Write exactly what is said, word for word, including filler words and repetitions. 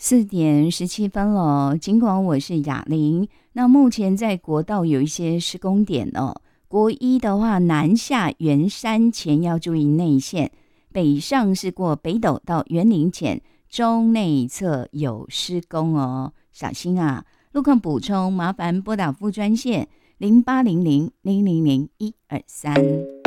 四点十七分了，尽管我是雅玲，那目前在国道有一些施工点哦。国一的话，南下圆山前要注意内线，北上是过北斗到园林前中内侧有施工哦，小心啊！路况补充，麻烦拨打副专线零八零零零零零一二三。